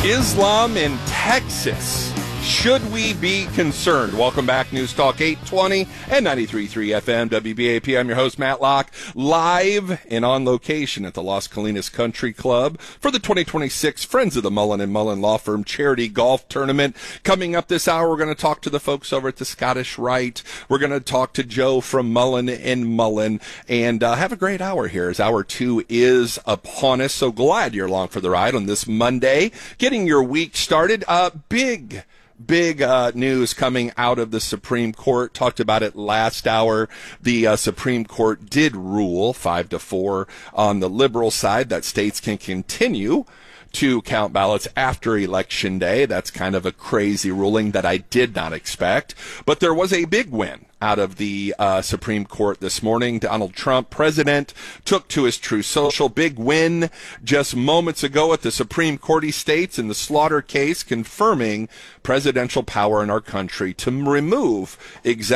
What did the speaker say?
Islam in Texas. Should we be concerned? Welcome back, News Talk 820 and 93.3 FM WBAP. I'm your host, Matt Locke, live and on location at the Las Colinas Country Club for the 2026 Friends of the Mullen & Mullen Law Firm Charity Golf Tournament. Coming up this hour, we're going to talk to the folks over at the Scottish Rite. We're going to talk to Joe from Mullen & Mullen and have a great hour here as hour 2 is upon us. So glad you're along for the ride on this Monday, getting your week started. Big news coming out of the Supreme Court. Talked about it last hour. The Supreme Court did rule 5-4 on the liberal side that states can continue to count ballots after Election Day. That's kind of a crazy ruling that I did not expect. But there was a big win out of the Supreme Court this morning. Donald Trump, president, took to his Truth Social. Big win just moments ago at the Supreme Court, he states, in the Slaughter case, confirming presidential power in our country to remove executive